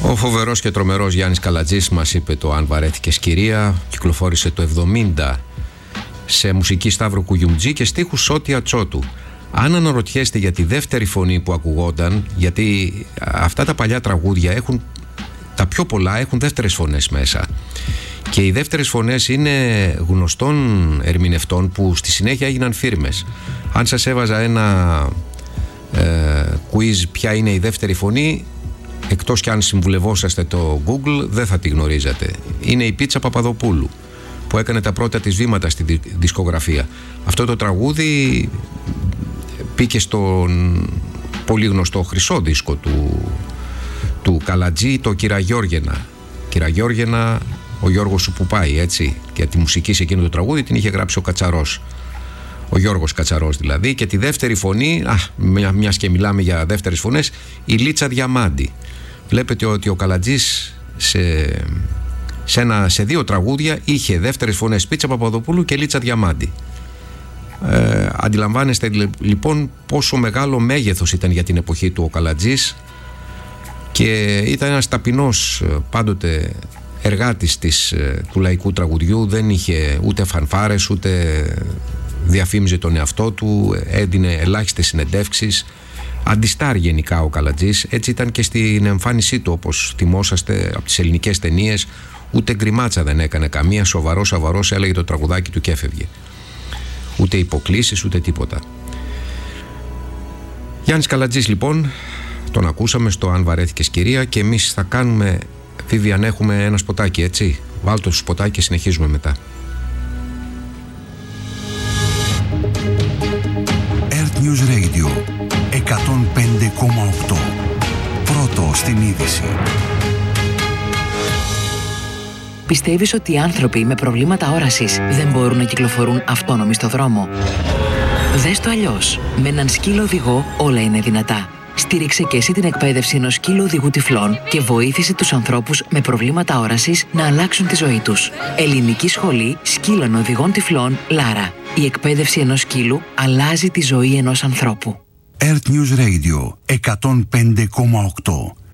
Ο φοβερός και τρομερός Γιάννης Καλατζής μας είπε το «Αν βαρέθηκες κυρία», κυκλοφόρησε το 70 σε μουσική Σταύρο Κουγιουμτζή και στίχους Σώτια Τσότου. Αν αναρωτιέστε για τη δεύτερη φωνή που ακουγόταν, γιατί αυτά τα παλιά τραγούδια έχουν, τα πιο πολλά έχουν δεύτερες φωνές μέσα, και οι δεύτερες φωνές είναι γνωστών ερμηνευτών που στη συνέχεια έγιναν φίρμες. Αν σας έβαζα ένα quiz ποια είναι η δεύτερη φωνή, εκτός κι αν συμβουλευόσαστε το Google, δεν θα τη γνωρίζατε. Είναι η Πίτσα Παπαδοπούλου, που έκανε τα πρώτα της βήματα στη δισκογραφία. Αυτό το τραγούδι πήκε στον πολύ γνωστό χρυσό δίσκο του Καλατζή, το Κυραγιώργαινα. Κυραγιώργαινα, ο Γιώργος σου που πάει, έτσι. Και τη μουσική σε εκείνο το τραγούδι την είχε γράψει ο Κατσαρός. Ο Γιώργος Κατσαρός δηλαδή. Και τη δεύτερη φωνή, μιας και μιλάμε για δεύτερες φωνές, η Λίτσα Διαμάντη. Βλέπετε ότι ο Καλατζής σε δύο τραγούδια είχε δεύτερες φωνές Πίτσα Παπαδοπούλου και Λίτσα Διαμάντη. Αντιλαμβάνεστε λοιπόν πόσο μεγάλο μέγεθος ήταν για την εποχή του ο Καλατζής, και ήταν ένας ταπεινός πάντοτε εργάτης του λαϊκού τραγουδιού. Δεν είχε ούτε φανφάρες, ούτε διαφήμιζε τον εαυτό του, έδινε ελάχιστες συνεντεύξεις. Αντιστάρ γενικά ο Καλατζής. Έτσι ήταν και στην εμφάνισή του, όπως θυμόσαστε από τις ελληνικές ταινίες. Ούτε γκριμάτσα δεν έκανε καμία, σοβαρός έλεγε το τραγουδάκι του και έφευγε. Ούτε υποκλήσεις ούτε τίποτα. Γιάννης Καλατζής λοιπόν, τον ακούσαμε στο «Αν βαρέθηκες κυρία», και εμείς θα κάνουμε, Βίβιαν, έχουμε ένα σποτάκι, έτσι. Βάλτε το σποτάκι και συνεχίζουμε μετά. Earth News Radio 105,8. Πρώτο στην είδηση. Πιστεύεις ότι οι άνθρωποι με προβλήματα όρασης δεν μπορούν να κυκλοφορούν αυτόνομοι στο δρόμο? Δες το αλλιώς. Με έναν σκύλο οδηγό όλα είναι δυνατά. Στήριξε και εσύ την εκπαίδευση ενός σκύλου οδηγού τυφλών και βοήθησε τους ανθρώπους με προβλήματα όρασης να αλλάξουν τη ζωή τους. Ελληνική Σχολή Σκύλων Οδηγών Τυφλών Λάρα. Η εκπαίδευση ενός σκύλου αλλάζει τη ζωή ενός ανθρώπου. Earth News Radio 105,8.